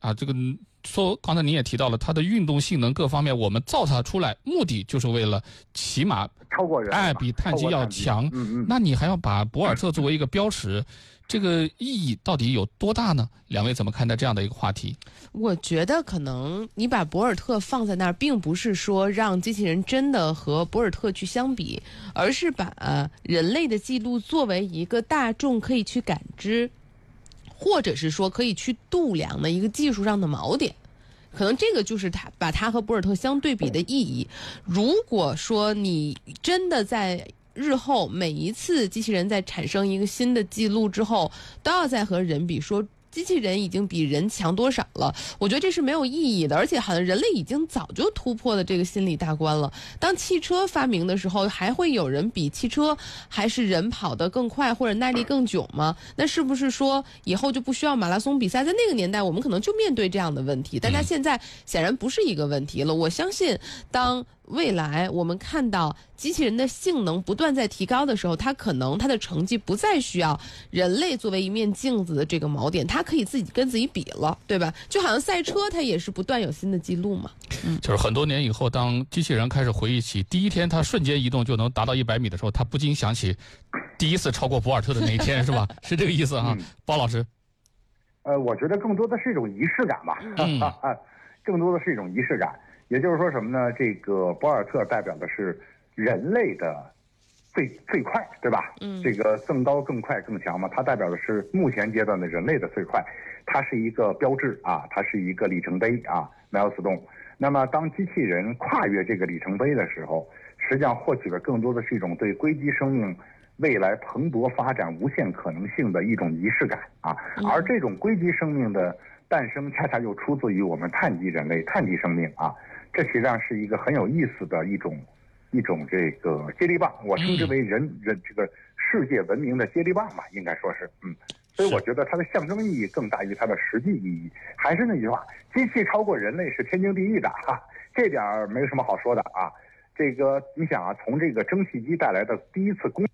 啊，这个说刚才您也提到了，它的运动性能各方面，我们造它出来目的就是为了起码超过人， 比碳基要强。那你还要把博尔特作为一个标识，这个意义到底有多大呢？两位怎么看待这样的一个话题？ 我觉得可能你把博尔特放在那儿，并不是说让机器人真的和博尔特去相比，而是把人类的记录作为一个大众可以去感知，或者是说可以去度量的一个技术上的锚点。可能这个就是把它和博尔特相对比的意义。如果说你真的在日后每一次机器人在产生一个新的记录之后，都要再和人比，说机器人已经比人强多少了，我觉得这是没有意义的。而且好像人类已经早就突破了这个心理大关了。当汽车发明的时候，还会有人比汽车还是人跑得更快或者耐力更久吗？那是不是说以后就不需要马拉松比赛？在那个年代我们可能就面对这样的问题，但它现在显然不是一个问题了。我相信当未来我们看到机器人的性能不断在提高的时候，它可能它的成绩不再需要人类作为一面镜子的这个锚点，它可以自己跟自己比了，对吧？就好像赛车它也是不断有新的记录嘛。 就是很多年以后，当机器人开始回忆起第一天它瞬间移动就能达到100米的时候，它不禁想起第一次超过博尔特的那一天，是吧？是这个意思哈，包老师。 我觉得更多的是一种仪式感吧，更多的是一种仪式感。也就是说什么呢？这个博尔特代表的是人类的最快，对吧？这个更高、更快、更强嘛，它代表的是目前阶段的人类的最快，它是一个标志啊，它是一个里程碑啊 ，milestone。那么当机器人跨越这个里程碑的时候，实际上获取的更多的是一种对硅基生命未来蓬勃发展无限可能性的一种仪式感啊，而这种硅基生命的诞生恰恰又出自于我们碳基人类、碳基生命啊，这实际上是一个很有意思的一种这个接力棒，我称之为人这个世界文明的接力棒吧，应该说是所以我觉得它的象征意义更大于它的实际意义。还是那句话，机器超过人类是天经地义的哈，这点没有什么好说的啊。这个你想啊，从这个蒸汽机带来的第一次工，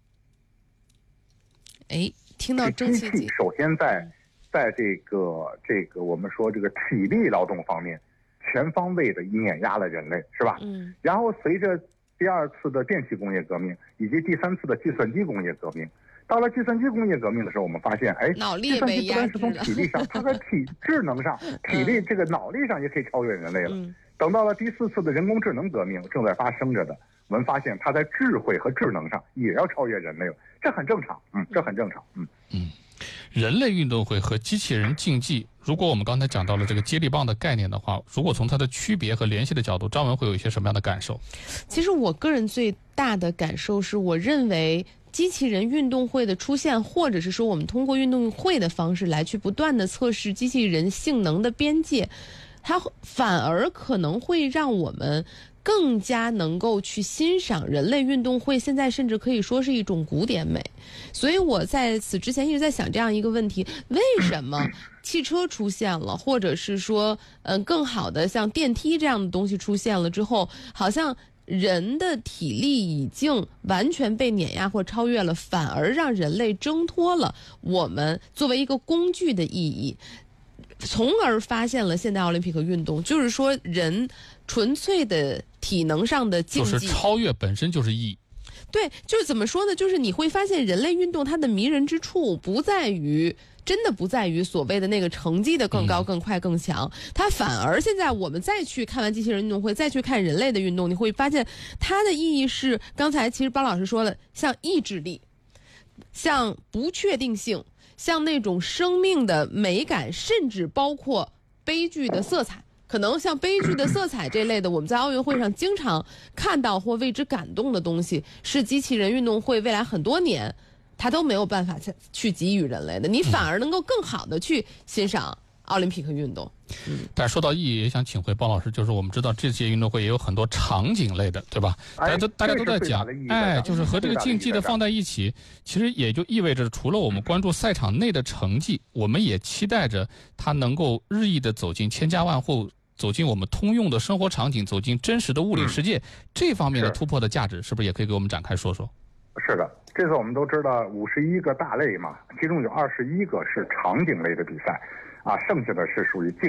听到蒸汽机， 首先在这个我们说这个体力劳动方面，全方位的碾压了人类，是吧？然后随着第二次的电气工业革命以及第三次的计算机工业革命，到了计算机工业革命的时候，我们发现，计算机不单是从体力上，它在智能上、体力这个脑力上也可以超越人类了。等到了第四次的人工智能革命正在发生着的，我们发现它在智慧和智能上也要超越人类了，这很正常，这很正常， 人类运动会和机器人竞技，如果我们刚才讲到了这个接力棒的概念的话，如果从它的区别和联系的角度，张文会有一些什么样的感受？ 其实我个人最大的感受是，我认为机器人运动会的出现，或者是说我们通过运动会的方式来去不断的测试机器人性能的边界，它反而可能会让我们更加能够去欣赏人类运动会，现在甚至可以说是一种古典美。所以我在此之前一直在想这样一个问题：为什么汽车出现了，或者是说更好的像电梯这样的东西出现了之后，好像人的体力已经完全被碾压或超越了，反而让人类挣脱了我们作为一个工具的意义，从而发现了现代奥林匹克运动，就是说人纯粹的体能上的竞技， 就是超越本身就是意义。 对，就是怎么说呢？就是你会发现人类运动它的迷人之处真的不在于所谓的那个成绩的更高、更快、更强，它反而现在我们再去看完机器人运动会，再去看人类的运动，你会发现它的意义是刚才其实包老师说了，像意志力，像不确定性，像那种生命的美感，甚至包括悲剧的色彩。可能像悲剧的色彩这类的，我们在奥运会上经常看到或为之感动的东西，是机器人运动会未来很多年它都没有办法去给予人类的，你反而能够更好的去欣赏奥林匹克运动。 但说到意义，也想请回包老师，就是我们知道这届运动会也有很多场景类的，对吧？大家都在讲，就是和这个竞技的放在一起，其实也就意味着，除了我们关注赛场内的成绩，我们也期待着它能够日益的走进千家万户，走进我们通用的生活场景，走进真实的物理世界，这方面的突破的价值，是不是也可以给我们展开说说？ 是的，这次我们都知道51个大类嘛，其中有21个是场景类的比赛，剩下的是属于